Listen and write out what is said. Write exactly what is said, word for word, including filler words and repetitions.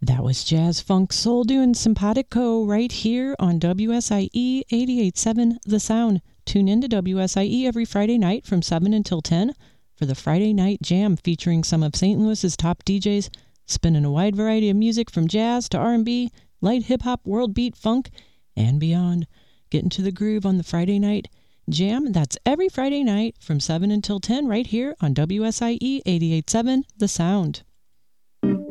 That was Jazz Funk Soul doing Simpatico right here on W S I E eighty-eight point seven The Sound. Tune in to W S I E every Friday night from seven until ten for the Friday Night Jam, featuring some of Saint Louis's top D Js, spinning a wide variety of music from jazz to R and B, light hip-hop, world beat, funk, and beyond. Get into the groove on the Friday Night Jam. That's every Friday night from seven until ten right here on W S I E eighty-eight point seven The Sound.